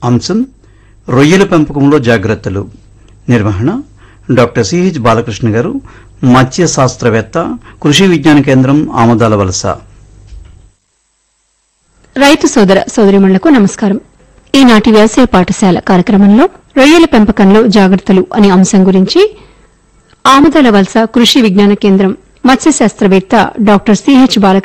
అంశం రొయ్యల పెంపకంలో జాగ్రత్తలు. నిర్వహణ డాక్టర్ సిహెచ్ బాలకృష్ణ గారు, మత్స్య శాస్త్రవేత్త, కృషి విజ్ఞాన కేంద్రం, ఆమదాల వలస. రైతు సోదర సోదరిమణులకు నమస్కారం. ఈనాటి వ్యవసాయ పాఠశాల కార్యక్రమంలో రొయ్యల పెంపకంలో జాగ్రత్తలు అనే అంశం గురించి ఆమదాల వలస కృషి విజ్ఞాన కేంద్రం మత్స్య శాస్త్రవేత్త డాక్టర్ సిహెచ్ బాలకృష్ణ